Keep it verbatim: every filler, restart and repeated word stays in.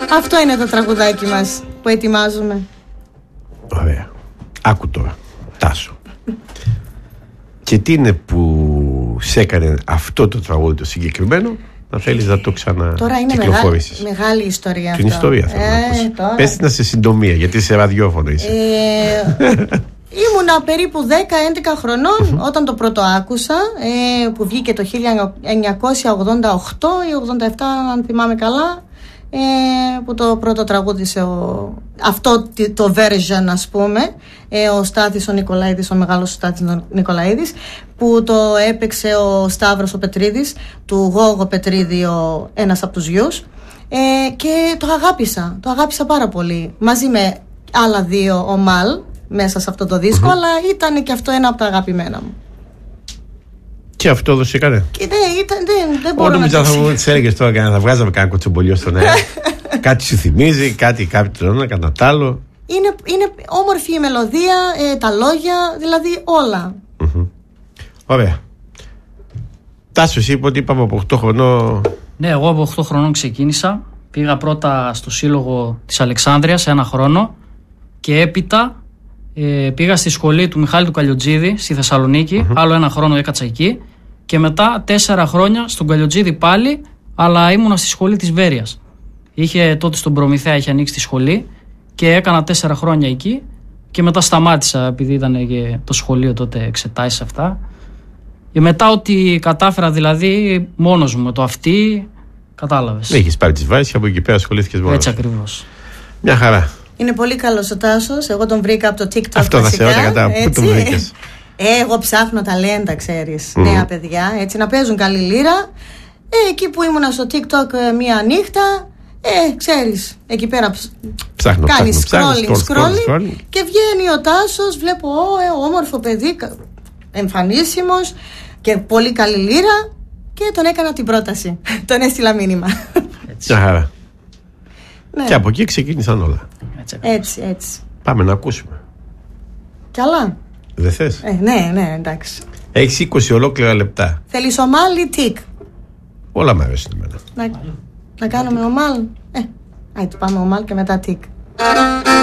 Αυτό είναι το τραγουδάκι μας που ετοιμάζουμε. Ωραία. Άκου τώρα, Τάσο. Και τι είναι που σε έκανε αυτό το τραγούδι το συγκεκριμένο να θέλεις να το ξανακυκλοφορήσεις? Τώρα είναι μεγάλη, μεγάλη ιστορία. Την αυτό. ιστορία θέλω ε, να ακούσει. τώρα... Πες την σε συντομία, γιατί σε ραδιόφωνο είσαι. Ε, ήμουνα περίπου δέκα έντεκα χρονών όταν το πρώτο άκουσα, ε, που βγήκε το χίλια εννιακόσια ογδόντα οκτώ ή ογδόντα επτά αν θυμάμαι καλά, ε, που το πρώτο τραγούδισε ο, αυτό το version, ας πούμε, ε, ο Στάθης ο Νικολαίδης, ο μεγάλος Στάθης ο Νικολαίδης, που το έπαιξε ο Σταύρος ο Πετρίδης, του Γόγο Πετρίδη, ο, ένας από τους γιους, ε, και το αγάπησα, το αγάπησα πάρα πολύ, μαζί με άλλα δύο, ο Μαλ, μέσα σε αυτό το δίσκο, mm-hmm. αλλά ήταν και αυτό ένα από τα αγαπημένα μου. Και αυτό δεν σε έκανε? Και δεν, ήταν, δεν, δεν μπορώ να το θα μου τις έλεγες τώρα, θα βγάζαμε κανένα κοτσομπολιό στον αέρα. Κάτι σου θυμίζει, κάτι κάποιο το ένα, κατά τ' άλλο. Είναι, είναι όμορφη η μελωδία, ε, τα λόγια, δηλαδή όλα. Mm-hmm. Ωραία. Τάσο, εσύ είπε ότι είπαμε από οκτώ χρονών. Ναι, εγώ από οκτώ χρονών ξεκίνησα. Πήγα πρώτα στο σύλλογο της Αλεξάνδρειας ένα χρόνο και έπειτα ε, πήγα στη σχολή του Μιχάλη του Καλιοτζίδη στη Θεσσαλονίκη. Mm-hmm. Άλλο ένα χρόνο έκατσα εκεί. Και μετά τέσσερα χρόνια στον Καλιοτζίδη πάλι, αλλά ήμουνα στη σχολή της Βέρειας. Είχε τότε στον Προμηθέα, είχε ανοίξει τη σχολή και έκανα τέσσερα χρόνια εκεί. Και μετά σταμάτησα επειδή ήταν και το σχολείο τότε εξετάσεις αυτά. Και μετά ότι κατάφερα δηλαδή μόνος μου με το αυτί, κατάλαβες. Έχεις πάρει τις βάσεις και από εκεί πέρα ασχολήθηκες μόνος. Έτσι ακριβώς. Μια χαρά. Είναι πολύ καλός ο Τάσος. Εγώ τον βρήκα από το TikTok. Αυτό θα σε ρωτάω κατά πού τον βρήκες? Ε, εγώ ψάχνω ταλέντα, ξέρεις, mm. νέα παιδιά, έτσι, να παίζουν καλή λύρα. Ε, εκεί που ήμουνα στο TikTok ε, μία νύχτα, ε, ξέρεις, εκεί πέρα ψάχνω, κάνει ψάχνω, scrolling, ψάχνω, scrolling, scrolling και βγαίνει ο Τάσος, βλέπω, ω, ε, όμορφο παιδί, εμφανίσιμος και πολύ καλή λύρα, και τον έκανα την πρόταση. Τον έστειλα μήνυμα. Έτσι. Άρα. Ναι. Και από εκεί ξεκίνησαν όλα. Έτσι, έτσι. Πάμε να ακούσουμε. Καλά. Δεν θες? Ε, ναι, ναι, εντάξει. Έχεις είκοσι ολόκληρα λεπτά. Θέλεις ομάλ ή τικ? Όλα μου αρέσουν εμένα. Να, να κάνουμε ομάλ. Ε, άιτε πάμε ομάλ και μετά τικ.